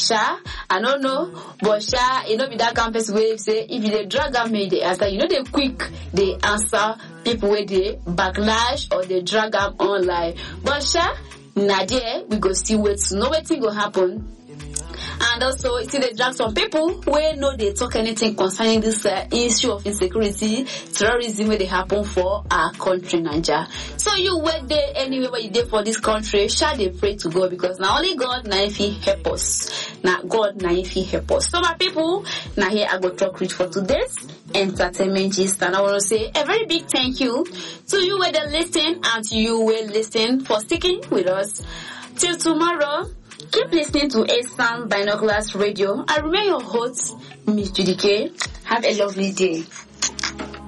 I don't know, but you know, be that campus where say if you drag am, they answer. You know, they quick they answer people where they backlash or they drag am online. But Nadia, we go still wait to know what thing go happen. And also, see, they drag some people where no they talk anything concerning this issue of insecurity, terrorism where they happen for our country, Nigeria. So you work there anywhere where you there for this country, shall they pray to God, because now only God now if He help us. Now God now if He help us. So my people, now here I go talk rich for today's entertainment gist, and I want to say a very big thank you to you where they listen and to you where listen for sticking with us. Till tomorrow. Keep listening to A-Sound Binoculars Radio. I remain your host, Miss Judy K. Have a lovely day.